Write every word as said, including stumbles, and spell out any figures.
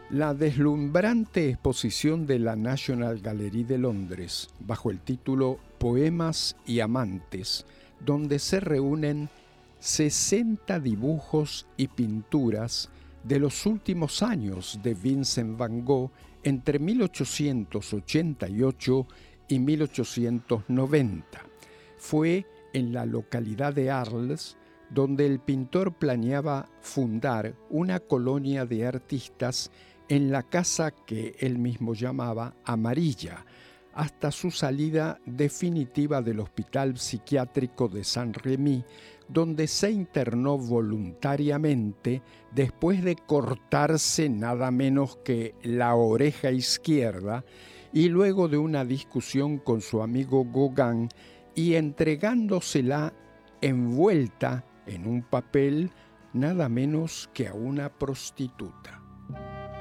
La deslumbrante exposición de la National Gallery de Londres, bajo el título Poemas y Amantes, donde se reúnen sesenta dibujos y pinturas de los últimos años de Vincent van Gogh entre mil ochocientos ochenta y ocho y mil ochocientos noventa. Fue en la localidad de Arles donde el pintor planeaba fundar una colonia de artistas en la casa que él mismo llamaba Amarilla, hasta su salida definitiva del Hospital Psiquiátrico de Saint-Rémy, donde se internó voluntariamente después de cortarse nada menos que la oreja izquierda y luego de una discusión con su amigo Gauguin y entregándosela envuelta en un papel nada menos que a una prostituta.